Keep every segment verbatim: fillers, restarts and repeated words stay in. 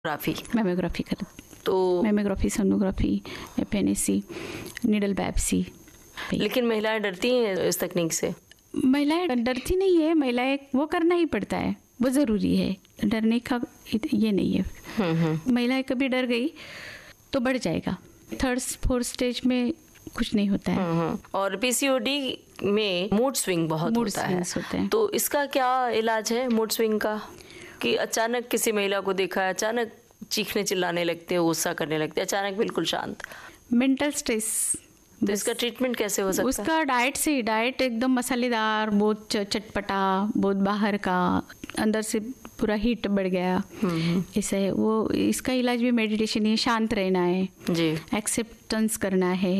Graphy mammography कर तो mammography, sonography, FNAC, needle biopsy. लेकिन महिलाएं डरती हैं इस तकनीक से? महिलाएं डरती नहीं है, महिलाएं वो करना ही पड़ता है, वो ज़रूरी है, डरने का ये नहीं है। महिलाएं कभी डर गई तो बढ़ जाएगा, थर्ड फोर्थ स्टेज में कुछ नहीं होता है। और पीसीओडी में मूड स्विंग बहुत मूड होता स्विंग्स है, होते हैं। तो इसका क्या इलाज है मूड स्विंग का? कि अचानक किसी महिला को देखा है, अचानक चीखने चिल्लाने लगते हैं, गुस्सा करने लगते हैं, अचानक बिल्कुल शांत। मेंटल स्ट्रेस, तो इसका ट्रीटमेंट कैसे हो सकता है? उसका डाइट से, डाइट एकदम मसालेदार, बहुत चटपटा, बहुत बाहर का, अंदर से पूरा हीट बढ़ गया, इसे वो इसका इलाज भी मेडिटेशन है, शांत रहना है जी, एक्सेप्टेंस करना है,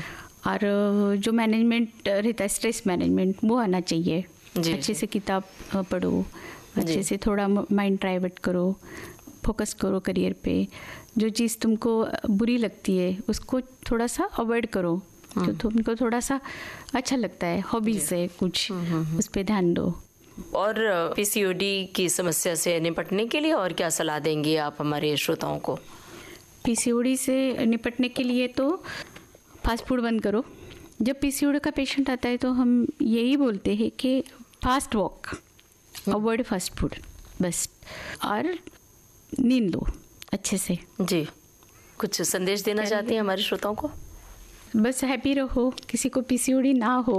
और जो मैनेजमेंट रहता है स्ट्रेस मैनेजमेंट वो आना चाहिए। अच्छे से किताब पढ़ो, अच्छे से थोड़ा माइंड डाइवर्ट करो, फोकस करो करियर पे, जो चीज़ तुमको बुरी लगती है उसको थोड़ा सा अवॉइड करो, जो तुमको थोड़ा सा अच्छा लगता है, हॉबीज है कुछ, उस पर ध्यान दो। और पीसीओडी की समस्या से निपटने के लिए और क्या सलाह देंगी आप हमारे श्रोताओं को? पीसीओडी से निपटने के लिए तो फास्ट फूड बंद करो। जब पीसीओडी का पेशेंट आता है तो हम यही बोलते हैं कि fast walk, avoid fast food बस, और नींद लो अच्छे से। जी, कुछ संदेश देना चाहती हैं हमारे श्रोताओं को? बस हैप्पी रहो, किसी को पीसीओडी ना हो।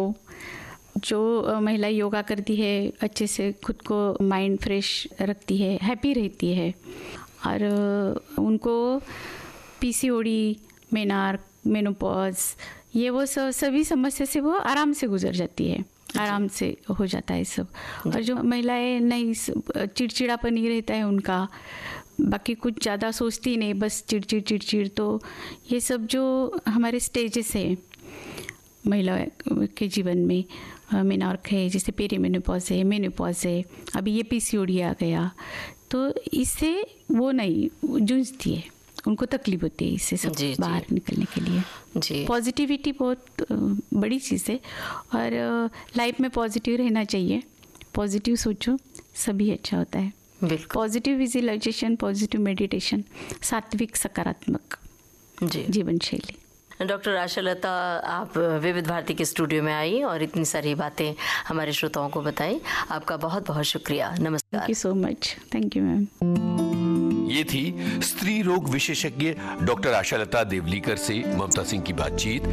जो महिला योगा करती है, अच्छे से खुद को माइंड फ्रेश रखती है, हैप्पी रहती है, और उनको पीसीओडी, मेनार्क, मेनोपॉज, ये वो सब सभी समस्या से वो आराम से गुजर जाती है, आराम से हो जाता है सब। और जो महिलाएं नहीं, चिड़चिड़ापन ही रहता है उनका, बाकी कुछ ज़्यादा सोचती नहीं, बस चिड़चिड़ चिड़चिड़, तो ये सब जो हमारे स्टेजेस है महिला के जीवन में, मेनार्क है, जैसे पेरीमेनोपॉज है, मेनोपॉज है, अभी ये पीसीओडी आ गया, तो इससे वो नहीं जूझती है, उनको तकलीफ होती है इससे सब जी, बाहर जी. निकलने के लिए जी। पॉजिटिविटी बहुत बड़ी चीज़ है, और लाइफ में पॉजिटिव रहना चाहिए, पॉजिटिव सोचो, सभी अच्छा होता है। पॉजिटिव विजुअलाइजेशन, पॉजिटिव मेडिटेशन, सात्विक सकारात्मक जीवन शैली। डॉक्टर आशालता, आप विविध भारती के स्टूडियो में आई और इतनी सारी बातें हमारे श्रोताओं को बताई, आपका बहुत बहुत शुक्रिया। नमस्कार। Thank you so much. Thank you ma'am. ये थी स्त्री रोग विशेषज्ञ डॉक्टर आशालता देवलीकर से ममता सिंह की बातचीत।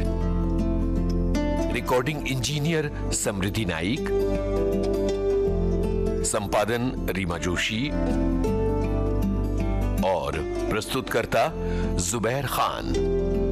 रिकॉर्डिंग इंजीनियर समृद्धि नाइक, संपादन रीमा जोशी और प्रस्तुतकर्ता जुबैर खान।